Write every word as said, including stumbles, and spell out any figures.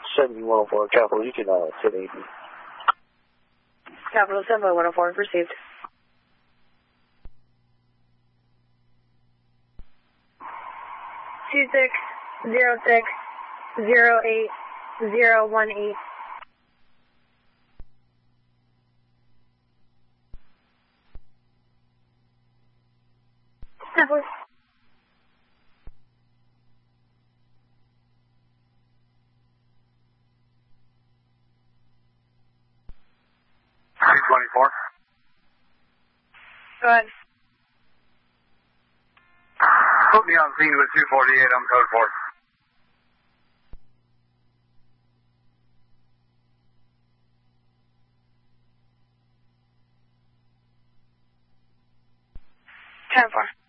seven one oh four, Capital, you can uh, sit eighty. Capital seven one oh four, received. Two six zero six zero eight zero one eight. Capital. three twenty-four. Go ahead. Put me on scene with two forty-eight on code four. ten four.